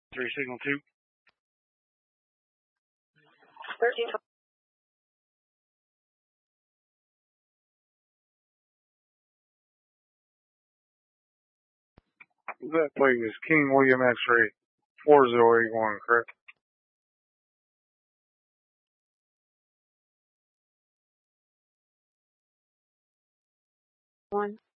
3 signal 2. 13. That plate is King William X-ray 4081, correct? One.